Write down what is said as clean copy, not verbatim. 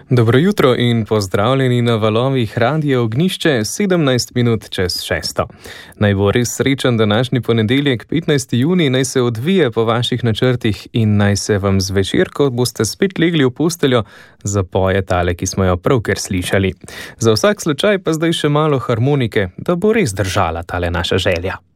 Dobro jutro in pozdravljeni na valovih Radia Ognjišče 17 minut čez 6. Naj bo res srečen današnji ponedeljek, 15. junij, naj se odvije po vaših načrtih in naj se vam zvečer, ko boste spet legli v posteljo, zapoje tale, ki smo jo pravkar slišali. Za vsak slučaj pa zdaj še malo harmonike, da bo res držala tale naša želja.